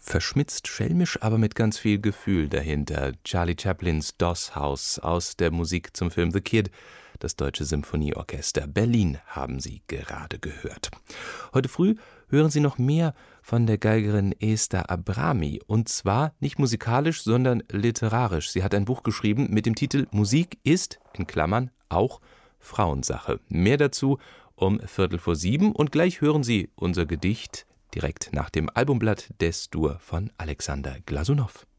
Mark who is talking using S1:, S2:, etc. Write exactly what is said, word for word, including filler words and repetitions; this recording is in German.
S1: verschmitzt, schelmisch, aber mit ganz viel Gefühl dahinter. Charlie Chaplins Doss House aus der Musik zum Film The Kid. Das Deutsche Symphonieorchester Berlin haben Sie gerade gehört. Heute früh hören Sie noch mehr von der Geigerin Esther Abrami. Und zwar nicht musikalisch, sondern literarisch. Sie hat ein Buch geschrieben mit dem Titel Musik ist, in Klammern, auch Frauensache. Mehr dazu um Viertel vor sieben. Und gleich hören Sie unser Gedicht direkt nach dem Albumblatt Des-Dur von Alexander Glasunow.